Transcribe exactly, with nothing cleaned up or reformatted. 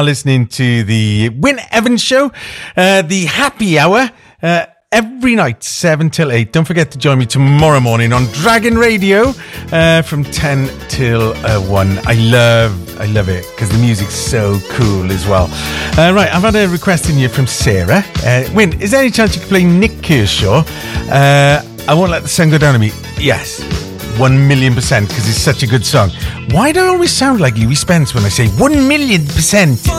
Listening to the Wyn Evans Show, uh, the happy hour, uh, every night, seven till eight. Don't forget to join me tomorrow morning on Dragon Radio uh, from ten till one. I love, I love it because the music's so cool as well. Uh, right, I've had a request in here from Sarah. Uh, Wyn, is there any chance you could play Nick Kershaw? Uh, I Won't Let the Sun Go Down on Me. Yes. One million percent, because it's such a good song. Why do I always sound like Louis Spence when I say one million percent?